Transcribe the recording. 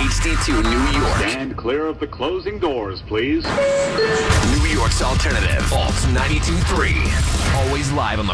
HD2 New York. Stand clear of the closing doors, please. New York's alternative. Alt 92.3. Always live on the